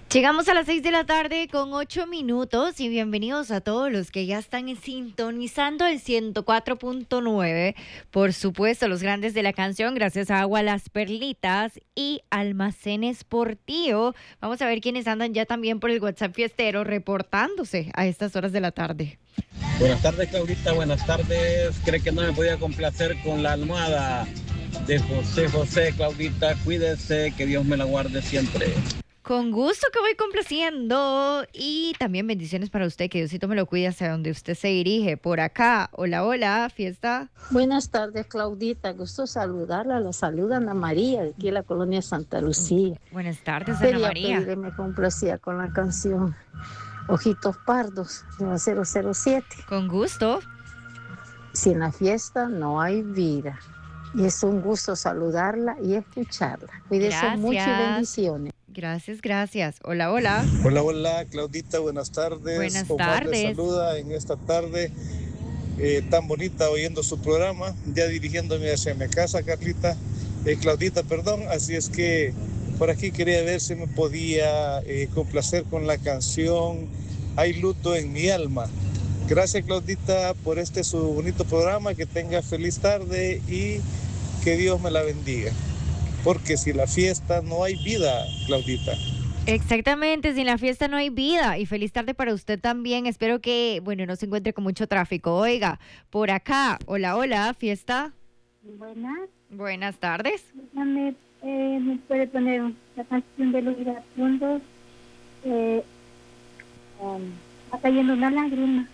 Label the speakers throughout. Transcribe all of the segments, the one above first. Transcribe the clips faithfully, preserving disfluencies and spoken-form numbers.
Speaker 1: Llegamos a las seis de la tarde con ocho minutos y bienvenidos a todos los que ya están sintonizando el ciento cuatro punto nueve. Por supuesto, los grandes de la canción, gracias a Agua Las Perlitas y Almacenes Portillo. Vamos a ver quiénes andan ya también por el WhatsApp fiestero reportándose a estas horas de la tarde.
Speaker 2: Buenas tardes, Claudita, buenas tardes. ¿Cree que no me podía complacer con la almohada de José José? Claudita, cuídese, que Dios me la guarde siempre.
Speaker 1: Con gusto que voy complaciendo y también bendiciones para usted, que Diosito me lo cuide hacia donde usted se dirige. Por acá, hola, hola, fiesta.
Speaker 3: Buenas tardes, Claudita, gusto saludarla, la saluda Ana María, de aquí en la colonia Santa Lucía.
Speaker 1: Buenas tardes, Ana
Speaker 3: Quería
Speaker 1: María.
Speaker 3: pedirle, me complacía con la canción Ojitos Pardos de la cero cero siete.
Speaker 1: Con gusto.
Speaker 3: Sin la fiesta no hay vida. Y es un gusto saludarla y escucharla. Cuídese
Speaker 1: Gracias.
Speaker 3: mucho y bendiciones.
Speaker 1: Gracias, gracias. Hola, hola.
Speaker 4: Hola, hola, Claudita, buenas tardes.
Speaker 1: Buenas
Speaker 4: Omar
Speaker 1: tardes.
Speaker 4: les saluda en esta tarde eh, tan bonita oyendo su programa, ya dirigiéndome hacia mi casa, Carlita, eh, Claudita, perdón. Así es que por aquí quería ver si me podía eh, complacer con la canción Hay luto en mi alma. Gracias, Claudita, por este su bonito programa, que tenga feliz tarde y que Dios me la bendiga. Porque si la fiesta no hay vida, Claudita.
Speaker 1: Exactamente, sin la fiesta no hay vida. Y feliz tarde para usted también. Espero que, bueno, no se encuentre con mucho tráfico. Oiga, por acá, hola, hola, fiesta.
Speaker 5: Buenas.
Speaker 1: Buenas tardes.
Speaker 5: Dígame, eh, ¿me puede poner la canción de los iracundos? Eh, um, está cayendo una lágrima.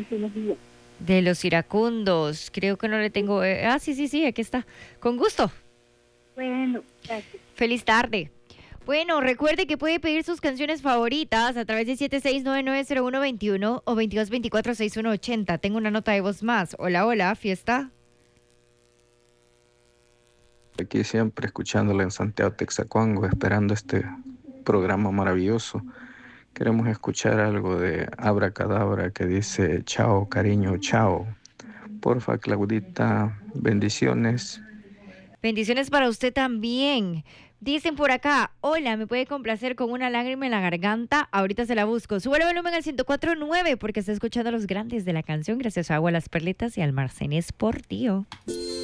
Speaker 1: De los iracundos, creo que no le tengo... Eh, ah, sí, sí, sí, aquí está. Con gusto.
Speaker 5: Bueno, gracias.
Speaker 1: Feliz tarde. Bueno, recuerde que puede pedir sus canciones favoritas a través de siete seis nueve nueve cero uno dos uno o veintidós veinticuatro sesenta y uno ochenta. Tengo una nota de voz más. Hola, hola, fiesta.
Speaker 6: Aquí siempre escuchándola en Santiago Texacuango, esperando este programa maravilloso. Queremos escuchar algo de Abracadabra que dice chao, cariño, chao. Porfa, Claudita, bendiciones.
Speaker 1: Bendiciones para usted también. Dicen por acá, hola, ¿me puede complacer con una lágrima en la garganta? Ahorita se la busco. Sube el volumen al ciento cuatro punto nueve porque está escuchando a los grandes de la canción gracias a Agua Las Perlitas y Almacenes Portillo.